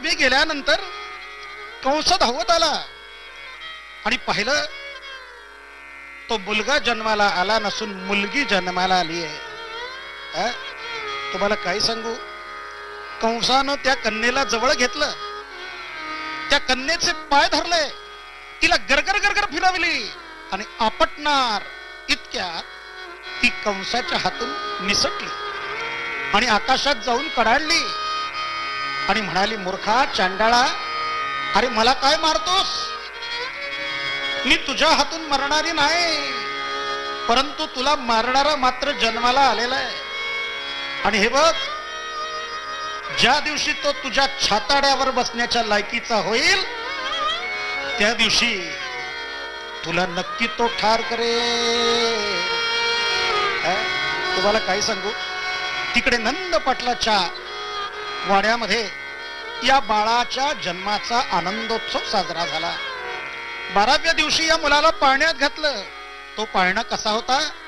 लक्ष्मी गेल्यानंतर कंस धावत आला आणि पाहिलं तो मुलगा जन्माला आला नसून मुलगी जन्माला आली आहे. तुम्हाला काय सांगू, कंसानं त्या कन्येला जवळ घेतलं, त्या कन्येचे पाय धरले, तिला गरगर गरगर फिरवली आणि आपटणार इतक्यात ती कंसाच्या हातून निसटली आणि आकाशात जाऊन कडाडली आणि म्हणाली, मूर्खा चांडाळा, अरे मला काय मारतोस? मी तुझ्या हातून मरणारी नाही, परंतु तुला मारणारा मात्र जन्माला आलेला आहे. आणि हे बघ, ज्या दिवशी तो तुझ्या छाताड्यावर बसण्याच्या लायकीचा होईल त्या दिवशी तुला नक्की तो ठार करेल. तुम्हाला काय सांगू, तिकडे नंद पाटलाच्या वाड्यामध्ये या बाळाच्या जन्माचा आनंदोत्सव साजरा झाला. 12व्या दिवशी या मुलाला पाळण्यात घातलं. तो पाळणा कसा होता?